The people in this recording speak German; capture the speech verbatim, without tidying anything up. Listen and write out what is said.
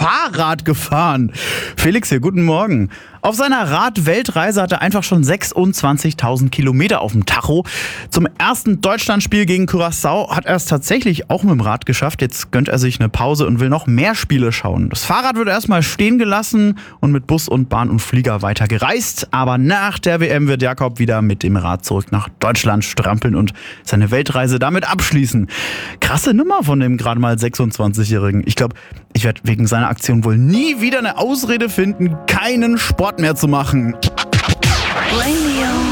Fahrrad gefahren. Felix hier, guten Morgen. Auf seiner Rad-Weltreise hat er einfach schon sechsundzwanzigtausend Kilometer auf dem Tacho. Zum ersten Deutschlandspiel gegen Curaçao hat er es tatsächlich auch mit dem Rad geschafft. Jetzt gönnt er sich eine Pause und will noch mehr Spiele schauen. Das Fahrrad wird erstmal stehen gelassen und mit Bus und Bahn und Flieger weiter gereist. Aber nach der W M wird Jakob wieder mit dem Rad zurück nach Deutschland strampeln und seine Weltreise damit abschließen. Krasse Nummer von dem gerade mal sechsundzwanzigjährigen. Ich glaube, ich werde wegen seiner Aktion wohl nie wieder eine Ausrede finden, keinen Sport mehr zu machen. Radio